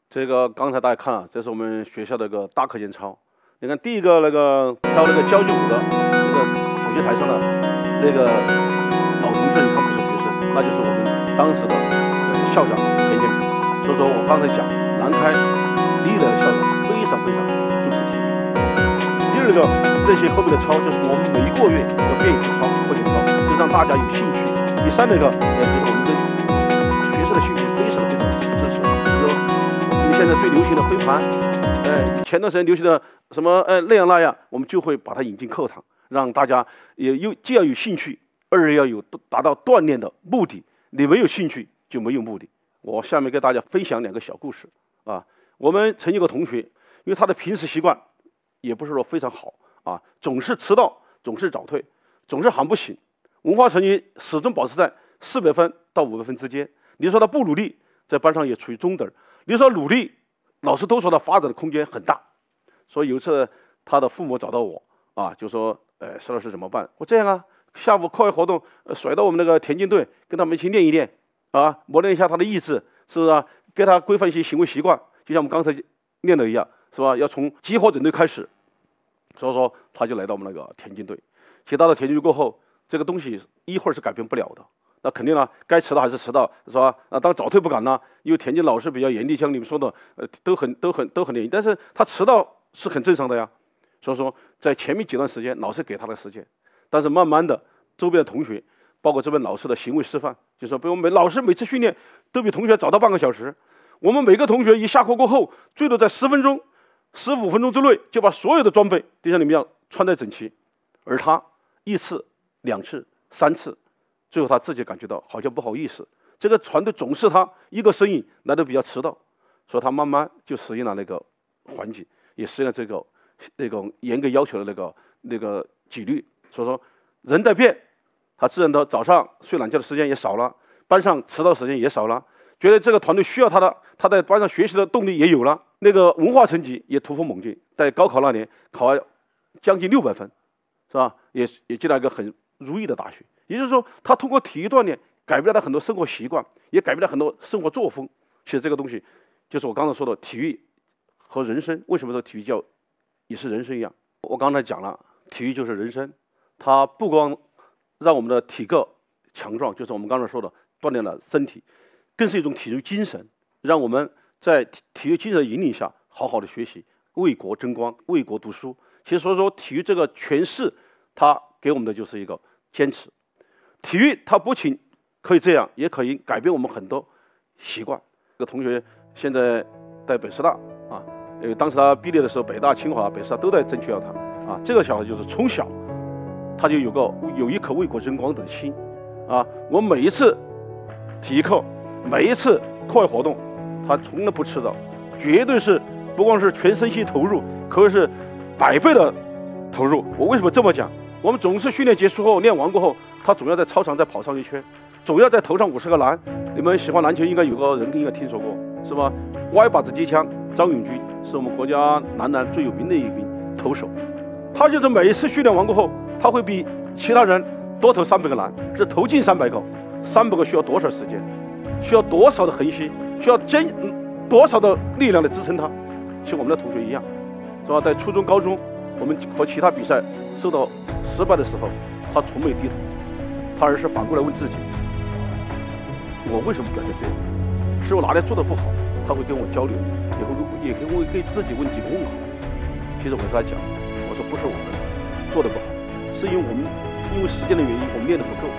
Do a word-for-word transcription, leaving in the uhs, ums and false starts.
这个刚才大家看啊，这是我们学校的一个大课间操。你看第一个那个跳那个交际舞的这个主席台上的那个老同志，你看不是学生，那就是我们当时的呃校长田建平。所以说我刚才讲，南开历来的校长非常非常重视体育。第二个，这些后面的操就是我们每一个月要变一次操，课间操，就让大家有兴趣。第三那个，呃，就是我们的学生的兴趣非常非常支持。比如说我们现在最流行的飞盘，呃，前段时间流行的什么呃那样那样，我们就会把它引进课堂，让大家也有既要有兴趣，二要有达到锻炼的目的。你没有兴趣就没有目的。我下面给大家分享两个小故事啊。我们曾经有个同学，因为他的平时习惯也不是说非常好啊，总是迟到，总是早退，总是喊不醒，文化成绩始终保持在四百分到五百分之间。你说他不努力，在班上也处于中等；你说努力，老师都说他发展的空间很大。所以有一次他的父母找到我啊，就说：“呃，石老师怎么办？”我这样啊，下午课外活动，呃，甩到我们那个田径队，跟他们一起练一练啊，磨练一下他的意志，是不是啊？给他规范一些行为习惯，就像我们刚才练的一样，是吧？要从集合整队开始。所以说，他就来到我们那个田径队。其实到了田径队过后，这个东西一会儿是改变不了的。那肯定呢，该迟到还是迟到，是吧？啊，当早退不敢呢，因为田径老师比较严厉，像你们说的，呃，都很都很都很严厉。但是他迟到是很正常的呀。所以说，在前面几段时间，老师给他的时间，但是慢慢的，周边的同学，包括这边老师的行为示范，就说，比如每老师每次训练都比同学早到半个小时。我们每个同学一下课过后，最多在十分钟、十五分钟之内就把所有的装备就像你们一样穿戴整齐，而他一次、两次、三次，最后他自己感觉到好像不好意思。这个团队总是他一个身影来的比较迟到，所以他慢慢就适应了那个环境，也适应了这个那种严格要求的那个那个纪律。所以说人在变，他自然的早上睡懒觉的时间也少了，班上迟到时间也少了。觉得这个团队需要他的，他在班上学习的动力也有了，那个文化成绩也突飞猛进，在高考那年考了将近六百分，是吧？也也进了一个很如意的大学。也就是说，他通过体育锻炼改变了他很多生活习惯，也改变了很多生活作风。其实这个东西就是我刚才说的体育和人生。为什么说体育叫也是人生一样？我刚才讲了，体育就是人生，它不光让我们的体格强壮，就是我们刚才说的锻炼了身体。更是一种体育精神，让我们在体育精神的引领下，好好的学习，为国争光，为国读书。其实所以说，体育这个诠释，它给我们的就是一个坚持。体育它不仅可以这样，也可以改变我们很多习惯。这个同学现在在北师大啊，因为当时他毕业的时候，北大、清华、北师大都在争取要他啊。这个小孩就是从小他就有个有一颗为国争光的心啊。我每一次体育课。每一次课外活动，他从来不迟到，绝对是不光是全身心投入，可以是百倍的投入。我为什么这么讲？我们总是训练结束后，练完过后，他总要在操场再跑上一圈，总要再投上五十个篮。你们喜欢篮球，应该有个人应该听说过，是吧？歪把子机枪张永军是我们国家男篮最有名的一名投手，他就是每一次训练完过后，他会比其他人多投三百个篮，是投进三百个，三百个需要多少时间？需要多少的恒心，需要坚多少的力量来支撑他？像我们的同学一样，是吧？在初中、高中，我们和其他比赛受到失败的时候，他从没低头，他而是反过来问自己：我为什么表现这样？是我哪里做的不好？他会跟我交流，也会也会给自己问几个问号。其实我跟他讲，我说不是我们做的不好，是因为我们因为时间的原因，我们练得不够。